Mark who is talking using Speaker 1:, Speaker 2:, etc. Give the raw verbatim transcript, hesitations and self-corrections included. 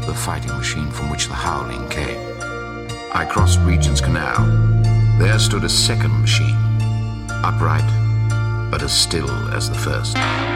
Speaker 1: the fighting machine from which the howling came. I crossed Regent's Canal. There stood a second machine, upright, but as still as the first.